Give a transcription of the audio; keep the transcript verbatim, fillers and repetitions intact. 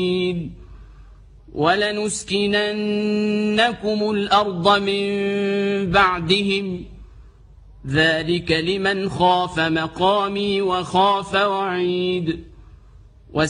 ولنسكننكم الأرض من بعدهم ذلك لمن خاف مقامي وخاف وعيد